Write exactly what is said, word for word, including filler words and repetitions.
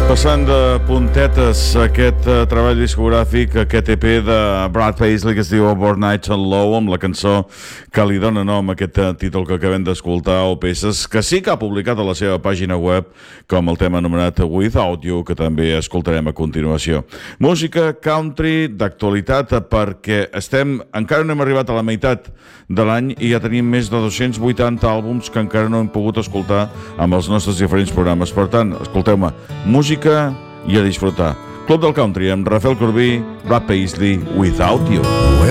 Passant de puntetes aquest uh, treball discogràfic, aquest E P de Brad Paisley que es diu Overnight and Low, amb la cançó que li dona nom a aquest uh, títol que acabem d'escoltar, o peces que sí que ha publicat a la seva pàgina web, com el tema anomenat Without You, que també escoltarem a continuació. Música country d'actualitat, perquè estem, encara no hem arribat a la meitat de l'any i ja tenim més de dos-cents vuitanta àlbums que encara no hem pogut escoltar amb els nostres diferents programes. Per tant, escolteu-me, música i a disfrutar. Club del Country amb Rafael Corbí, Brad Paisley, Without You.